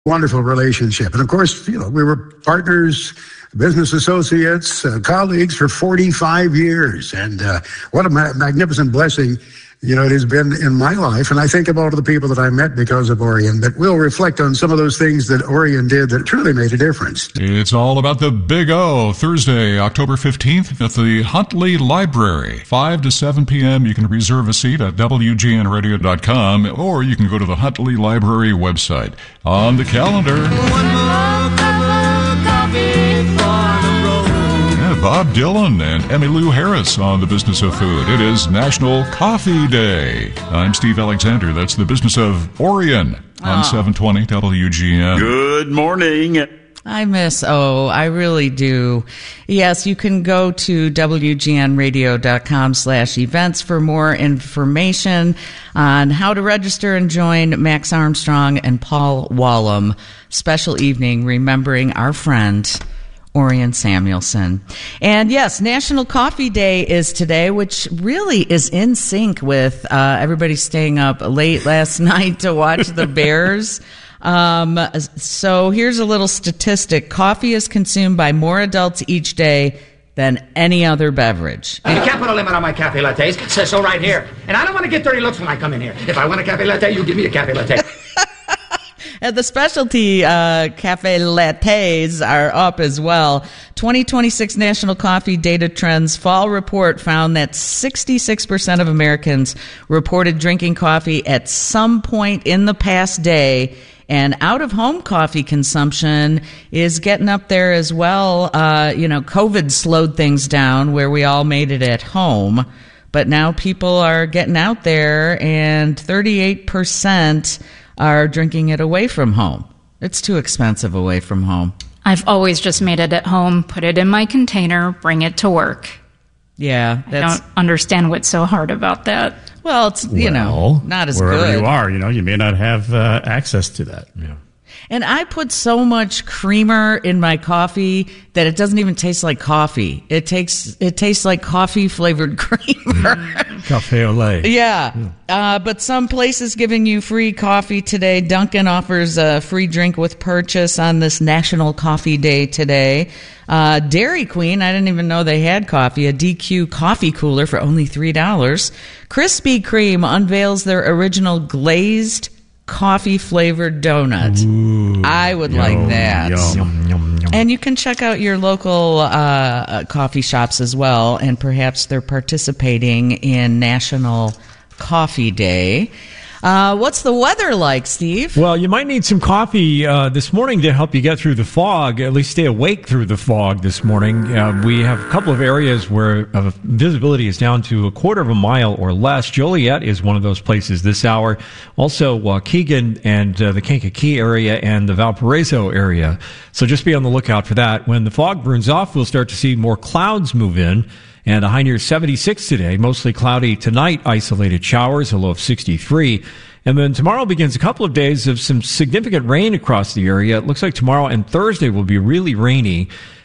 wonderful relationship. And of course, we were partners, business associates, colleagues for 45 years. And what a magnificent blessing, it has been in my life. And I think of all of the people that I met because of Orion, but we'll reflect on some of those things that Orion did that truly made a difference. It's all about the Big O, Thursday, October 15th at the Huntley Library, 5 to 7 p.m. You can reserve a seat at WGNradio.com, or you can go to the Huntley Library website. On the calendar, Bob Dylan and Emmylou Harris on the Business of Food. It is National Coffee Day. I'm Steve Alexander. That's the Business of Orion on 720 WGN. Good morning. I miss I really do. Yes, you can go to WGNradio.com/events for more information on how to register and join Max Armstrong and Paul Wallum. Special evening remembering our friend Orion Samuelson. And yes, National Coffee Day is today, which really is in sync with everybody staying up late last night to watch the Bears. So here's a little statistic. Coffee is consumed by more adults each day than any other beverage. You can't put a limit on my cafe lattes. It says so right here. And I don't want to get dirty looks when I come in here. If I want a cafe latte, you give me a cafe latte. The specialty cafe lattes are up as well. 2026 National Coffee Data Trends Fall Report found that 66% of Americans reported drinking coffee at some point in the past day, and out-of-home coffee consumption is getting up there as well. COVID slowed things down where we all made it at home, but now people are getting out there, and 38% are drinking it away from home. It's too expensive away from home. I've always just made it at home, put it in my container, bring it to work. Yeah. I don't understand what's so hard about that. Well, it's, not as wherever good. you are, you may not have access to that. Yeah. And I put so much creamer in my coffee that it doesn't even taste like coffee. It tastes like coffee-flavored creamer. Café au lait. Yeah. But some places giving you free coffee today. Dunkin' offers a free drink with purchase on this National Coffee Day today. Dairy Queen, I didn't even know they had coffee, a DQ coffee cooler for only $3. Krispy Kreme unveils their original glazed coffee-flavored donuts. Ooh, I would like that. Yum. And you can check out your local coffee shops as well, and perhaps they're participating in National Coffee Day. What's the weather like, Steve? Well, you might need some coffee this morning to help you get through the fog, at least stay awake through the fog this morning. We have a couple of areas where visibility is down to a quarter of a mile or less. Joliet is one of those places this hour. Also, Waukegan and the Kankakee area and the Valparaiso area. So just be on the lookout for that. When the fog burns off, we'll start to see more clouds move in. And a high near 76 today, mostly cloudy tonight, isolated showers, a low of 63. And then tomorrow begins a couple of days of some significant rain across the area. It looks like tomorrow and Thursday will be really rainy.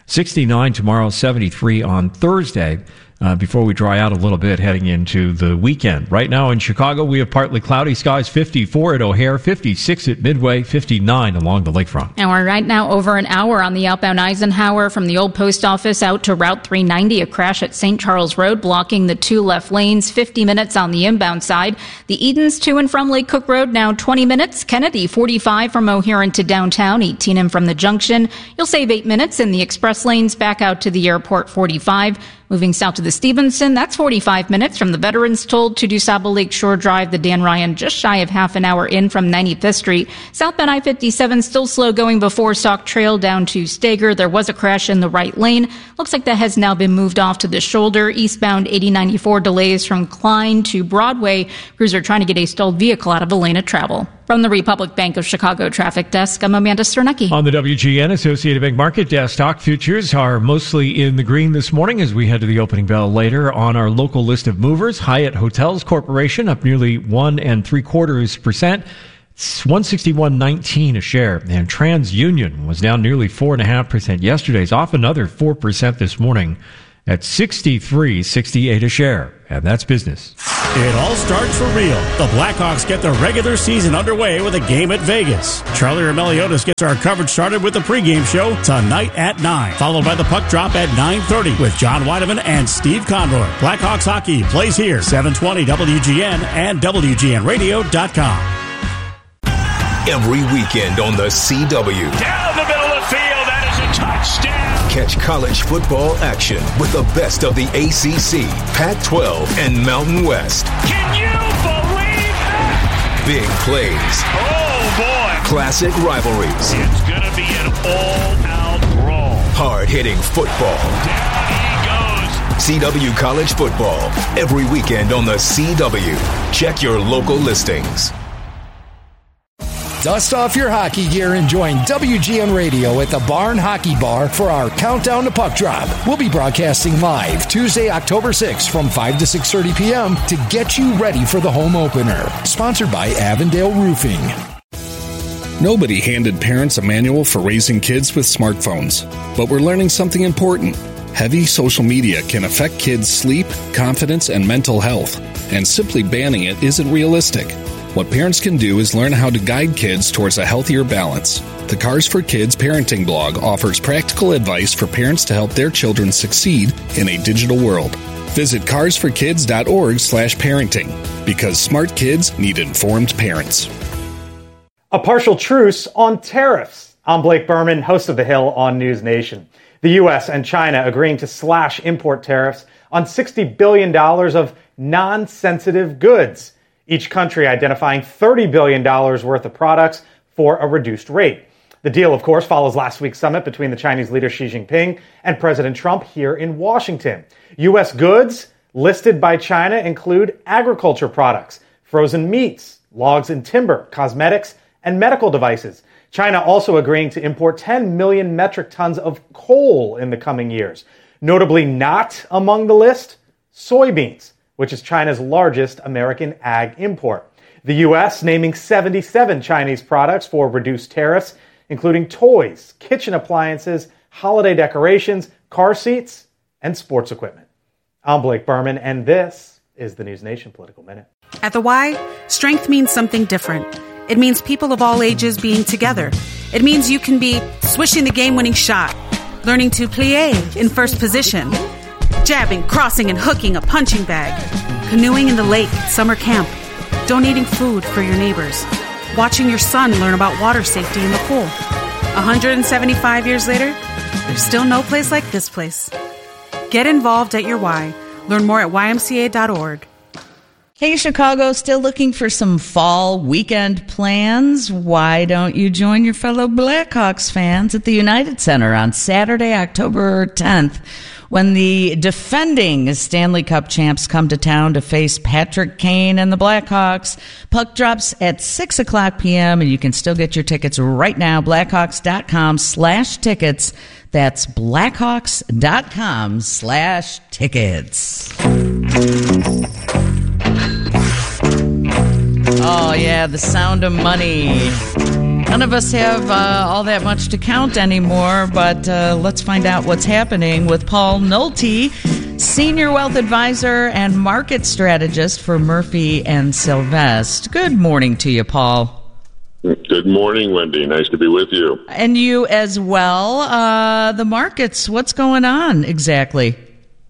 69 tomorrow, 73 on Thursday. Before we dry out a little bit heading into the weekend. Right now in Chicago, we have partly cloudy skies, 54 at O'Hare, 56 at Midway, 59 along the lakefront. And we're right now over an hour on the outbound Eisenhower from the old post office out to Route 390. A crash at St. Charles Road blocking the two left lanes, 50 minutes on the inbound side. The Edens to and from Lake Cook Road now 20 minutes. Kennedy, 45 from O'Hare to downtown, 18 in from the junction. You'll save 8 minutes in the express lanes back out to the airport, 45. Moving south to the Stevenson, that's 45 minutes from the Veterans Toll to DuSable Lakeshore Drive. The Dan Ryan just shy of half an hour in from 95th Street. Southbound I-57 still slow going before Sauk Trail down to Stager. There was a crash in the right lane. Looks like that has now been moved off to the shoulder. Eastbound 8094 delays from Klein to Broadway. Crews are trying to get a stalled vehicle out of a lane of travel. From the Republic Bank of Chicago Traffic Desk, I'm Amanda Sternecki. On the WGN Associated Bank Market Desk, stock futures are mostly in the green this morning as we head to the opening bell later. On our local list of movers, Hyatt Hotels Corporation up nearly 1 3/4%. It's $161.19 a share. And TransUnion was down nearly 4.5% yesterday. It's off another 4% this morning at $63.68 a share. And that's business. It all starts for real. The Blackhawks get their regular season underway with a game at Vegas. Charlie Meliodas gets our coverage started with the pregame show tonight at 9, followed by the puck drop at 9:30 with John Weideman and Steve Conroy. Blackhawks hockey plays here, 720 WGN and WGNradio.com. Every weekend on the CW. Down the middle of the field, that is a touchdown. Catch college football action with the best of the ACC, Pac-12, and Mountain West. Can you believe that? Big plays. Oh, boy. Classic rivalries. It's going to be an all-out brawl. Hard-hitting football. Down he goes. CW College Football. Every weekend on the CW. Check your local listings. Dust off your hockey gear and join WGN Radio at the Barn Hockey Bar for our Countdown to Puck Drop. We'll be broadcasting live Tuesday, October 6th from 5 to 6:30 p.m. to get you ready for the home opener. Sponsored by Avondale Roofing. Nobody handed parents a manual for raising kids with smartphones, but we're learning something important. Heavy social media can affect kids' sleep, confidence, and mental health, and simply banning it isn't realistic. What parents can do is learn how to guide kids towards a healthier balance. The Cars for Kids parenting blog offers practical advice for parents to help their children succeed in a digital world. Visit carsforkids.org/parenting, because smart kids need informed parents. A partial truce on tariffs. I'm Blake Berman, host of The Hill on News Nation. The U.S. and China agreeing to slash import tariffs on $60 billion of non-sensitive goods. Each country identifying $30 billion worth of products for a reduced rate. The deal, of course, follows last week's summit between the Chinese leader Xi Jinping and President Trump here in Washington. U.S. goods listed by China include agriculture products, frozen meats, logs and timber, cosmetics, and medical devices. China also agreeing to import 10 million metric tons of coal in the coming years. Notably not among the list, soybeans, which is China's largest American ag import. The U.S. naming 77 Chinese products for reduced tariffs, including toys, kitchen appliances, holiday decorations, car seats, and sports equipment. I'm Blake Berman, and this is the News Nation Political Minute. At the Y, strength means something different. It means people of all ages being together. It means you can be swishing the game-winning shot, learning to plie in first position, jabbing, crossing, and hooking a punching bag, canoeing in the lake at summer camp, donating food for your neighbors, watching your son learn about water safety in the pool. 175 years later, there's still no place like this place. Get involved at your Y. Learn more at ymca.org. Hey, Chicago, still looking for some fall weekend plans? Why don't you join your fellow Blackhawks fans at the United Center on Saturday, October 10th, when the defending Stanley Cup champs come to town to face Patrick Kane and the Blackhawks. Puck drops at 6 o'clock p.m., and you can still get your tickets right now, Blackhawks.com/tickets. That's Blackhawks.com/tickets. Oh, yeah, the sound of money. None of us have all that much to count anymore, but let's find out what's happening with Paul Nolte, Senior Wealth Advisor and Market Strategist for Murphy and Sylvester. Good morning to you, Paul. Good morning, Wendy. Nice to be with you. And you as well. The markets, what's going on exactly?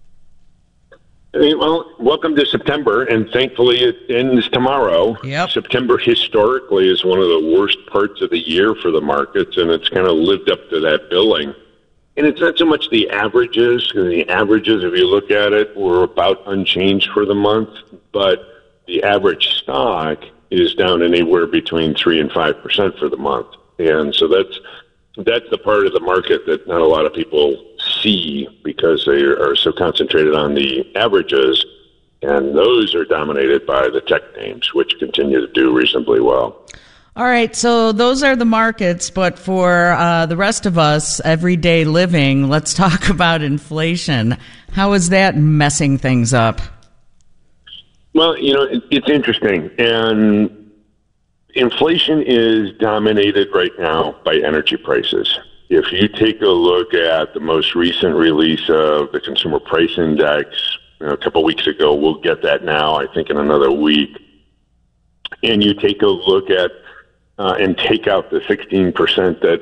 Well, welcome to September, and thankfully it ends tomorrow. Yep. September historically is one of the worst parts of the year for the markets, and it's kind of lived up to that billing. And it's not so much the averages, because the averages, if you look at it, were about unchanged for the month, but the average stock is down anywhere between 3 and 5% for the month. And so that's the part of the market that not a lot of people see because they are so concentrated on the averages, and those are dominated by the tech names, which continue to do reasonably well. All right, so those are the markets, but for the rest of us, everyday living, let's talk about inflation. How is that messing things up? Well, it's interesting, and inflation is dominated right now by energy prices. if you take a look at the most recent release of the Consumer Price Index, a couple weeks ago, we'll get that now, I think in another week, and you take a look at and take out the 16% that